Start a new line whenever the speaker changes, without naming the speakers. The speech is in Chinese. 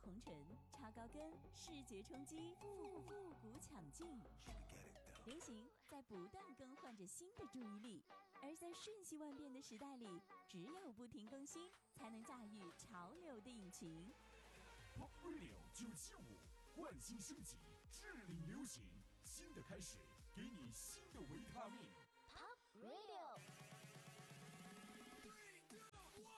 红唇、超高跟、视觉冲击、复古抢镜。流行在不断更换着新的注意力，而在瞬息万变的时代里，只有不停更新，才能驾驭潮流的引擎。
Pop Radio 975，焕新升级，致力流行，新的开始，给你新的维他命。
Pop Radio。